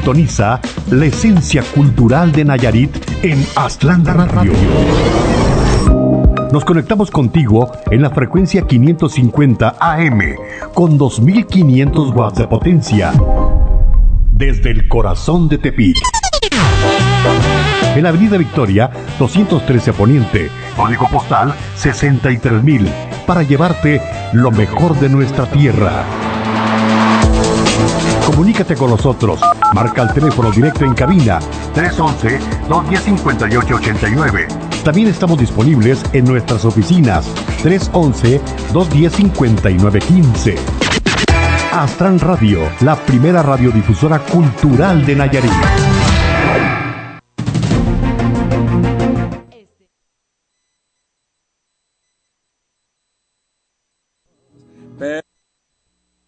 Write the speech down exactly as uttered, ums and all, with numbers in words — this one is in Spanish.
Sintoniza la esencia cultural de Nayarit en Aztlán Radio. Nos conectamos contigo en la frecuencia quinientos cincuenta A M con dos mil quinientos watts de potencia desde el corazón de Tepic. En la Avenida Victoria, doscientos trece Poniente, código postal sesenta y tres mil, para llevarte lo mejor de nuestra tierra. Comunícate con nosotros. Marca el teléfono directo en cabina tres once, dos diez, cincuenta y ocho ochenta y nueve. También estamos disponibles en nuestras oficinas tres once, dos diez, cincuenta y nueve quince. Aztlán Radio, la primera radiodifusora cultural de Nayarit.